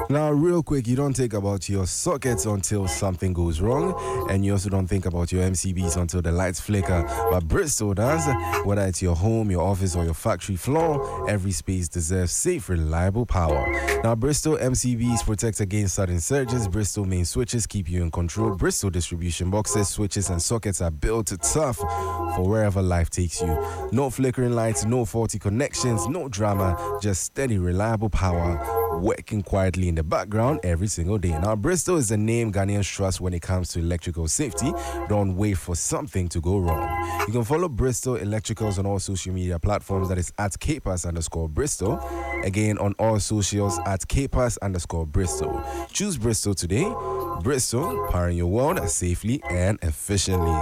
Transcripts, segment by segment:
Now, real quick, you don't think about your sockets until something goes wrong, and you also don't think about your MCBs until the lights flicker. But Bristol does. Whether it's your home, your office, or your factory floor, every space deserves safe, reliable power. Now, Bristol MCBs protect against sudden surges. Bristol main switches keep you in control. Bristol distribution boxes, switches, and sockets are built tough for wherever life takes you. No flickering lights, no faulty connections, no drama, just steady, reliable power working quietly in the background every single day. Now, Bristol is the name Ghanaians trust when it comes to electrical safety. Don't wait for something to go wrong. You can follow Bristol Electricals on all social media platforms. That is at @KPAS_Bristol. Again, on all socials at @KPAS_Bristol. Choose Bristol today. Bristol, powering your world safely and efficiently.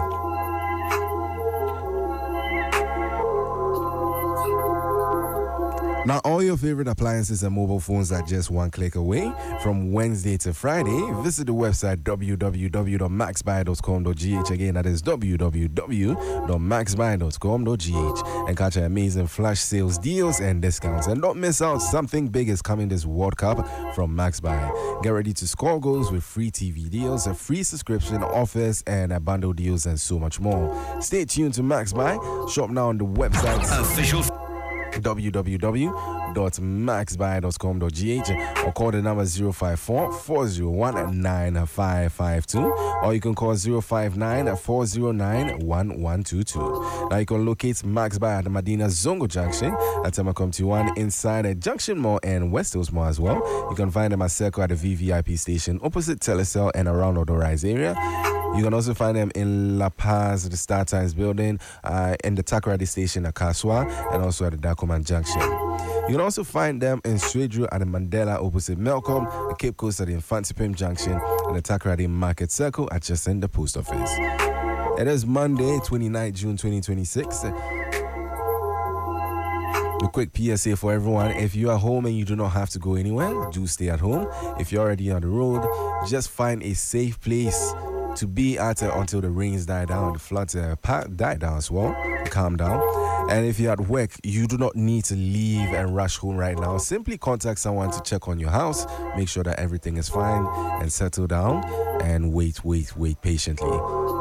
Now, all your favorite appliances and mobile phones are just one click away. From Wednesday to Friday, visit the website www.maxbuy.com.gh. Again, that is www.maxbuy.com.gh, and catch amazing flash sales deals and discounts. And don't miss out, something big is coming this World Cup from MaxBuy. Get ready to score goals with free TV deals, a free subscription offers, and bundle deals, and so much more. Stay tuned to MaxBuy. Shop now on the website official www.maxbuy.com.gh, or call the number 054-401-9552, or you can call 059-409-1122. Now you can locate MaxBuy at the Medina Zongo Junction at Temakom T1 inside a Junction Mall and West Hills Mall as well. You can find them at Circle at the VVIP station opposite Telecel and around Odorized area. You can also find them in La Paz, the Star Times building, in the Takoradi station at Kaswa, and also at the Dacoman Junction. You can also find them in Swedru at the Mandela opposite Melcom, the Cape Coast at the Infantipim Junction, and the Takoradi Market Circle at just in the post office. It is Monday, 29 June 2026. A quick PSA for everyone: if you are home and you do not have to go anywhere, do stay at home. If you're already on the road, just find a safe place to be at until the rains die down, the floods die down as well, calm down. And if you're at work, you do not need to leave and rush home right now. Simply contact someone to check on your house, make sure that everything is fine, and settle down and wait patiently.